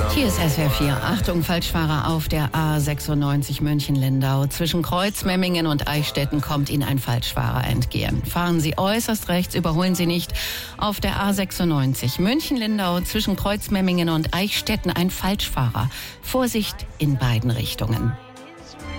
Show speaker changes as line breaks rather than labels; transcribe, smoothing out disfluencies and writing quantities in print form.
Hier ist SWR 4. Achtung, Falschfahrer auf der A96 München-Lindau. Zwischen Kreuzmemmingen und Eichstätten kommt Ihnen ein Falschfahrer entgehen. Fahren Sie äußerst rechts, überholen Sie nicht. Auf der A96 München-Lindau zwischen Kreuzmemmingen und Eichstätten ein Falschfahrer. Vorsicht in beiden Richtungen.